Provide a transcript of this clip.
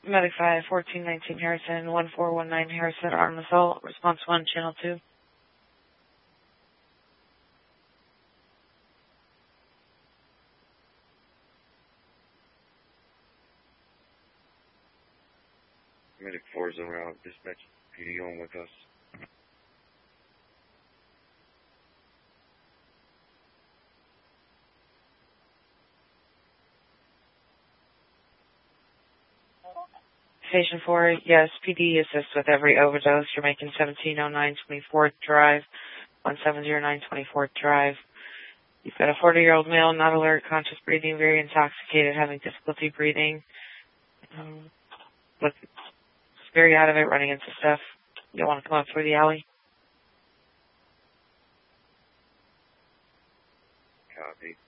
Medic 5, 1419 Harrison, 1419 Harrison, armed assault, response 1, channel 2. Medic 4 is en route, dispatch PD on with us. Station 4, yes, PD assists with every overdose. You're making 1709 24th Drive, 1709 24th Drive. You've got a 40-year-old male, not alert, conscious breathing, very intoxicated, having difficulty breathing. Looks very out of it, running into stuff. You want to come up through the alley? Copy.